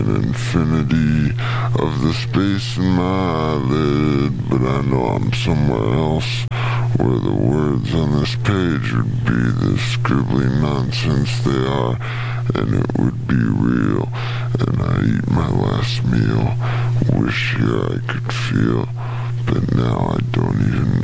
infinity of the space in my eyelid, but I know I'm somewhere else, where the words on this page would be the scribbly nonsense they are, and it would be real, and I eat my last meal, wish here I could feel, but now I don't even